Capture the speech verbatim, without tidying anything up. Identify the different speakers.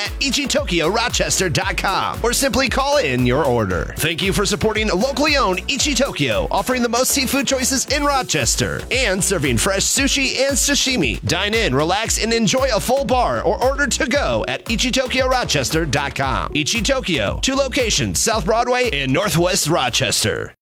Speaker 1: at ichitokyo rochester dot com or simply call in your order. Thank you for supporting locally owned Ichitokyo, offering the most seafood choices in Rochester and serving fresh sushi and sashimi. Dine in, relax, and enjoy a full bar or order to go at ichitokyo rochester dot com. Ichitokyo, two locations, South Broadway and Northwest Rochester.